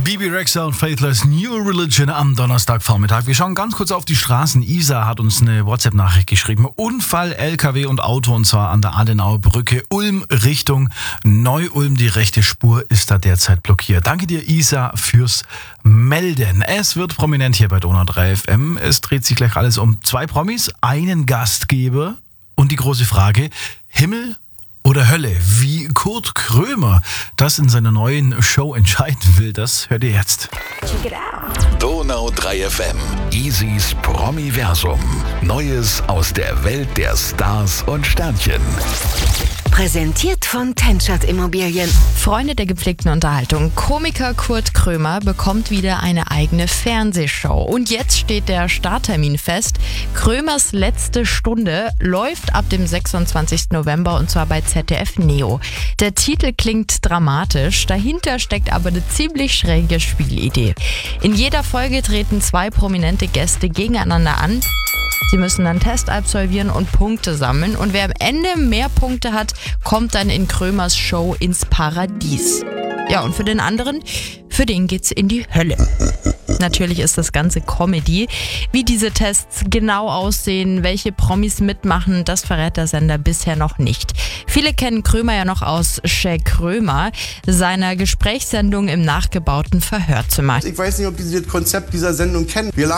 Bibi Rexha und Faithless New Religion am Donnerstagvormittag. Wir schauen ganz kurz auf die Straßen. Isa hat uns eine WhatsApp-Nachricht geschrieben. Unfall, LKW und Auto, und zwar an der Adenauer Brücke, Ulm Richtung Neu-Ulm. Die rechte Spur ist da derzeit blockiert. Danke dir, Isa, fürs Melden. Es wird prominent hier bei Donau 3 FM. Es dreht sich gleich alles um 2 Promis, einen Gastgeber und die große Frage, Himmel oder Hölle, wie Kurt Krömer das in seiner neuen Show entscheiden will, das hört ihr jetzt. Check it out. Donau 3 FM. Isis Promiversum. Neues aus der Welt der Stars und Sternchen. Präsentiert von Tenschert Immobilien. Freunde der gepflegten Unterhaltung. Komiker Kurt Krömer bekommt wieder eine eigene Fernsehshow. Und jetzt steht der Starttermin fest. Krömers letzte Stunde läuft ab dem 26. November und zwar bei ZDF Neo. Der Titel klingt dramatisch, dahinter steckt aber eine ziemlich schräge Spielidee. In jeder Folge treten 2 prominente Gäste gegeneinander an. Sie müssen dann Test absolvieren und Punkte sammeln. Und wer am Ende mehr Punkte hat, kommt dann in Krömers Show ins Paradies. Ja, und für den anderen, für den geht's in die Hölle. Natürlich ist das Ganze Comedy. Wie diese Tests genau aussehen, welche Promis mitmachen, das verrät der Sender bisher noch nicht. Viele kennen Krömer ja noch aus Shaq Krömer, seiner Gesprächssendung im nachgebauten Verhörzimmer. Ich weiß nicht, ob Sie das Konzept dieser Sendung kennen. Wir